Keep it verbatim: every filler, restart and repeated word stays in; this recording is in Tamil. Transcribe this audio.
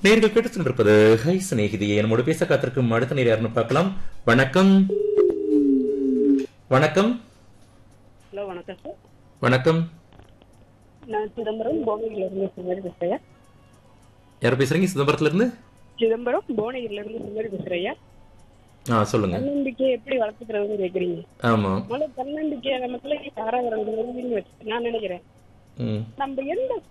நேர்கள் கேட்டு சென்றிருப்பது ஹை சிநேகிதியை என்னோட பேச காத்திருக்கும் அடுத்த நேர் யாருன்னு பார்க்கலாம். வணக்கம் வணக்கம் ஹலோ வணக்கம் சார். வணக்கம். நான் சிதம்பரம் புவனகிரில இருந்து சுந்தரி பேசுறேன். யார் பேசுறீங்க? சிதம்பரத்துல இருந்து? சிதம்பரம் புவனகிரில இருந்து சுந்தரி பேசுறேன். ஆ சொல்லுங்க. தன்னம்பிக்கையை எப்படி வளர்த்துக்கிறதுன்னு கேக்குறீங்க. ஆமா. முதல்ல தன்னம்பிக்கையை நமக்குள்ள யாராவது நான் நினைக்கிறேன். ம் நம்ம எந்த